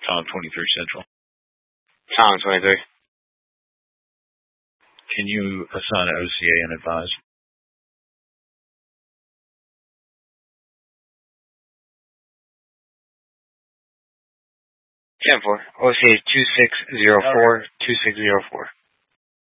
Tom 23 Central. Tom 23. Can you assign an OCA and advise? 10-4. OCA 2604-2604.